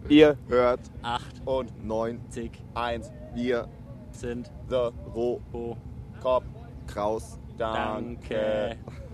Ihr hört 98 1. Wir sind The Ro Bo. Cop Kraus. Danke. Danke.